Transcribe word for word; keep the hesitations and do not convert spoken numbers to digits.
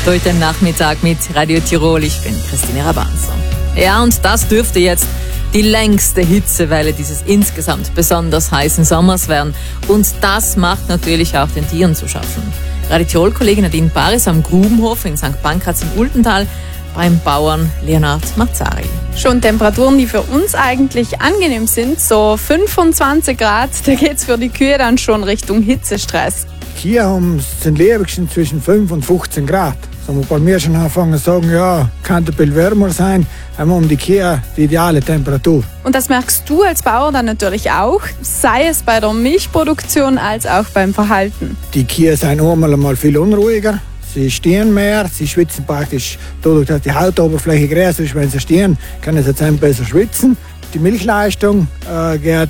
heute Nachmittag mit Radio Tirol. Ich bin Christine Rabanzo. Ja, und das dürfte jetzt die längste Hitzewelle dieses insgesamt besonders heißen Sommers werden. Und das macht natürlich auch den Tieren zu schaffen. Radio Tirol-Kollegin Nadine Bahr ist am Grubenhof in Sankt Pankraz im Ultental beim Bauern Leonhard Mazzari. Schon Temperaturen, die für uns eigentlich angenehm sind, so fünfundzwanzig Grad, da geht es für die Kühe dann schon Richtung Hitzestress. Hier haben sind Lebenschen zwischen fünf und fünfzehn Grad. So wir bei mir schon anfangen zu sagen, ja, kann ein bisschen wärmer sein, haben wir um die Kühe die ideale Temperatur. Und das merkst du als Bauer dann natürlich auch, sei es bei der Milchproduktion als auch beim Verhalten. Die Kühe sind einmal einmal viel unruhiger. Sie stehen mehr, sie schwitzen praktisch, dadurch, dass die Hautoberfläche größer ist, wenn sie stehen, können sie jetzt besser schwitzen. Die Milchleistung äh, geht